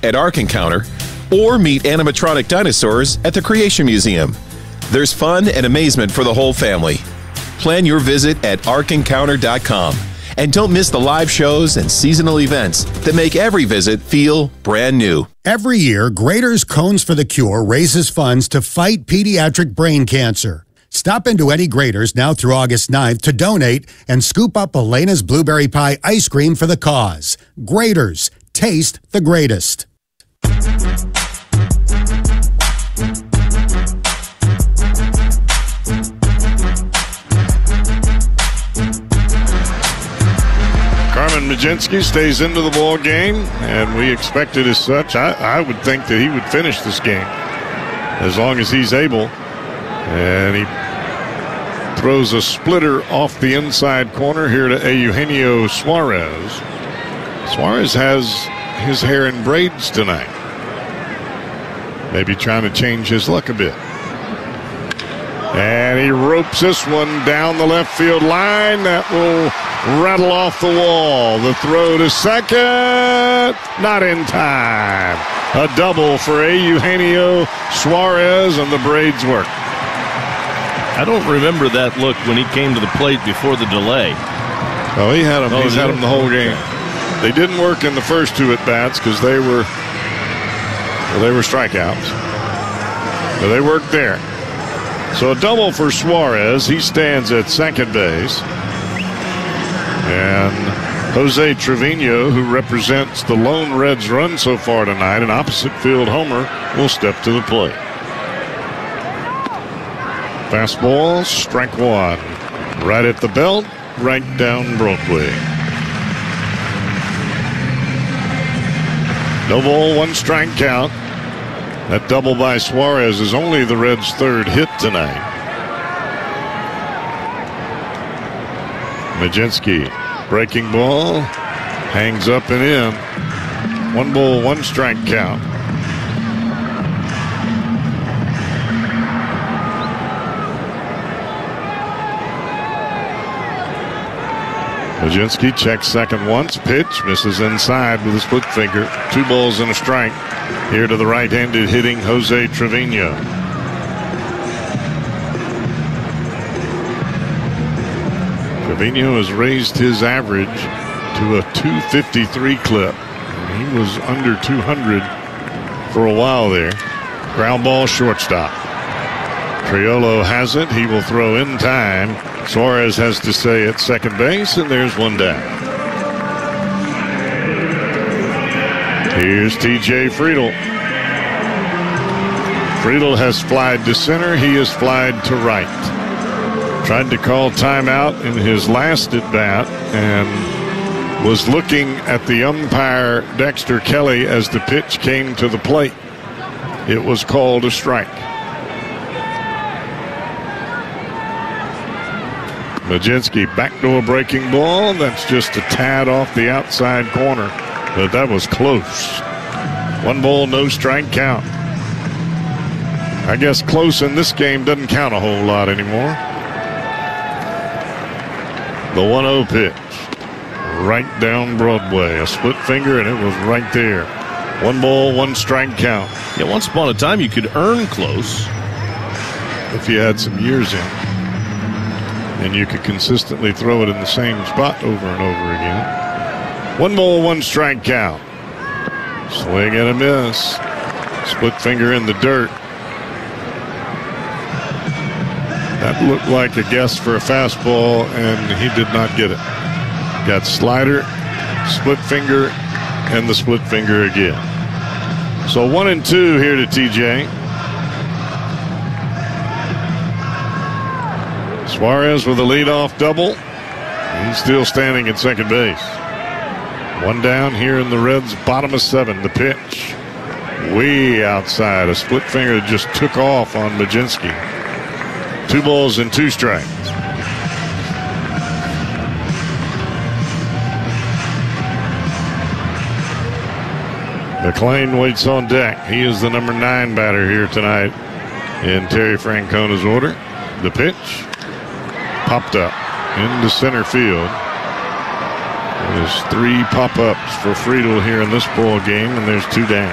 at Ark Encounter or meet animatronic dinosaurs at the Creation Museum. There's fun and amazement for the whole family. Plan your visit at ArkEncounter.com. And don't miss the live shows and seasonal events that make every visit feel brand new. Every year, Graeter's Cones for the Cure raises funds to fight pediatric brain cancer. Stop into any Graeter's now through August 9th to donate and scoop up Elena's Blueberry Pie ice cream for the cause. Graeter's. Taste the greatest. Carmen Mlodzinski stays into the ball game, and we expect it as such. I would think that he would finish this game as long as he's able. And he throws a splitter off the inside corner here to Eugenio Suarez. Suarez has his hair in braids tonight. Maybe trying to change his luck a bit. And he ropes this one down the left field line. That will rattle off the wall. The throw to second. Not in time. A double for Eugenio Suarez, and the braids work. I don't remember that look when he came to the plate before the delay. Oh, he's had him the whole game. They didn't work in the first two at-bats because they were strikeouts. But they worked there. So a double for Suarez. He stands at second base. And Jose Trevino, who represents the lone Reds run so far tonight, an opposite field homer, will step to the plate. Fastball, strike one. Right at the belt, right down Broadway. No ball, one strike count. That double by Suarez is only the Reds' third hit tonight. Mlodzinski, breaking ball, hangs up and in. 1 ball, 1 strike count. Mlodzinski checks second once. Pitch misses inside with a split finger. 2 balls and a strike. Here to the right-handed hitting Jose Trevino. Trevino has raised his average to a .253 clip. He was under 200 for a while there. Ground ball, shortstop. Triolo has it. He will throw in time. Suarez has to stay at second base, and there's one down. Here's T.J. Friedl. Friedl has flied to center. He has flied to right. Tried to call timeout in his last at-bat and was looking at the umpire, Dexter Kelly, as the pitch came to the plate. It was called a strike. Mlodzinski, backdoor breaking ball. That's just a tad off the outside corner, but that was close. 1 ball, no strike count. I guess close in this game doesn't count a whole lot anymore. The 1-0 pitch. Right down Broadway. A split finger, and it was right there. 1 ball, 1 strike count. Yeah, once upon a time you could earn close. If you had some years in. And you could consistently throw it in the same spot over and over again. 1 ball, 1 strike count. Swing and a miss. Split finger in the dirt. That looked like a guess for a fastball, and he did not get it. Got slider, split finger, and the split finger again. So 1-2 here to TJ. Suarez with a leadoff double. He's still standing at second base. 1 down here in the Reds' bottom of 7. The pitch way outside. A split finger that just took off on Mlodzinski. 2 balls and 2 strikes. McLean waits on deck. He is the number 9 batter here tonight in Terry Francona's order. The pitch popped up into center field. There's 3 pop-ups for Friedl here in this ball game, and there's 2 down.